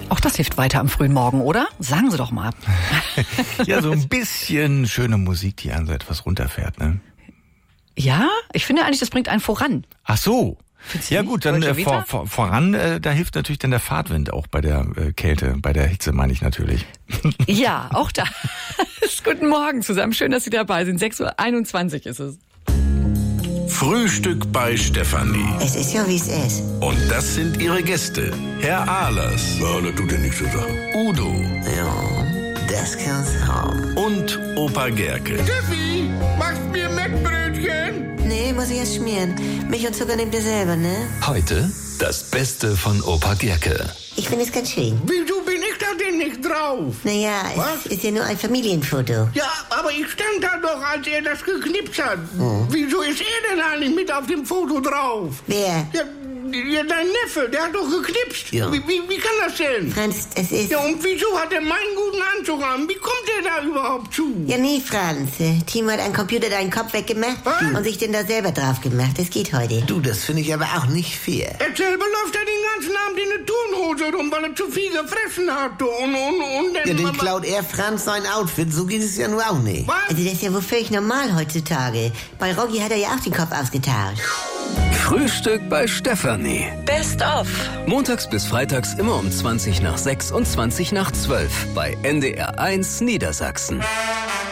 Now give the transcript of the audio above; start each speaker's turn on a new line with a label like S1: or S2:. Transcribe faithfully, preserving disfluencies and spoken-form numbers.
S1: Auch das hilft weiter am frühen Morgen, oder? Sagen Sie doch mal.
S2: Ja, so ein bisschen schöne Musik, die einen so etwas runterfährt, ne?
S1: Ja, ich finde eigentlich, das bringt einen voran.
S2: Ach so. Ja gut, dann äh, vor, vor, voran, äh, da hilft natürlich dann der Fahrtwind auch bei der äh, Kälte, bei der Hitze meine ich natürlich.
S1: Ja, auch da. Guten Morgen zusammen, schön, dass Sie dabei sind. sechs Uhr einundzwanzig ist es.
S3: Frühstück bei Stefanie.
S4: Es ist ja, wie es ist.
S3: Und das sind ihre Gäste. Herr Ahlers. Ja, das tut ja nichts zur Sache. Udo.
S4: Ja, das kann's haben.
S3: Und Opa Gerke.
S5: Steffi, machst mir Mettbrötchen?
S4: Nee, muss ich erst schmieren. Milch und Zucker nehmt ihr selber, ne?
S6: Heute das Beste von Opa Gerke.
S4: Ich finde es ganz schön.
S5: Wieso bin ich da denn nicht drauf?
S4: Naja,
S5: Was?
S4: es ist ja nur ein Familienfoto.
S5: Ja, aber ich stand da doch, als er das geknipst hat. Wieso ist er denn eigentlich mit auf dem Foto drauf?
S4: Wer?
S5: Ja, ja dein Neffe, der hat doch geknipst.
S4: Ja.
S5: Wie, wie, wie kann das denn?
S4: Franz, es ist...
S5: Ja, und wieso hat er meinen guten Anzug an? Wie kommt er da überhaupt zu?
S4: Ja, nee, Franz. Äh, Timo hat am Computer deinen Kopf weggemacht
S5: Was?
S4: und sich den da selber drauf gemacht. Das geht heute.
S7: Du, das finde ich aber auch nicht fair.
S5: Er selber läuft ja den ganzen Abend in der Turnhose rum, weil er zu viel gefressen hat. Und, und, und dann...
S7: Ja, den
S5: aber-
S7: klaut er Franz sein Outfit, so geht es ja nur auch nicht.
S5: Was?
S4: Also das ist ja wohl völlig normal heutzutage. Bei Rocky hat er ja auch den Kopf ausgetauscht.
S6: Frühstück bei Stefanie.
S1: Best of.
S6: Montags bis freitags immer um zwanzig nach sechs und zwanzig nach zwölf bei N D R eins Niedersachsen.